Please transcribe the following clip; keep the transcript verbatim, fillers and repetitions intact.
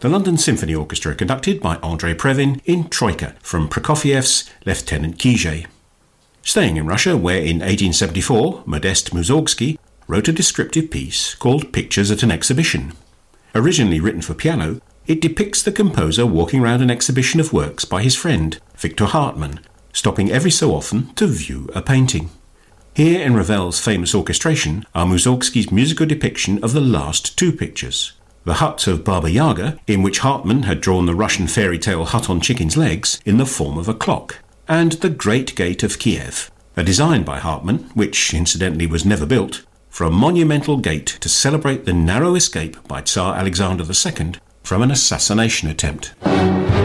The London Symphony Orchestra, conducted by Andrei Previn in Troika from Prokofiev's Lieutenant Kije. Staying in Russia, where in eighteen seventy-four Modest Mussorgsky wrote a descriptive piece called Pictures at an Exhibition. Originally written for piano, it depicts the composer walking around an exhibition of works by his friend, Victor Hartmann, stopping every so often to view a painting. Here in Ravel's famous orchestration are Mussorgsky's musical depiction of the last two pictures. The hut of Baba Yaga, in which Hartmann had drawn the Russian fairy tale hut on chicken's legs in the form of a clock, and the Great Gate of Kiev, a design by Hartmann, which incidentally was never built, for a monumental gate to celebrate the narrow escape by Tsar Alexander the Second from an assassination attempt.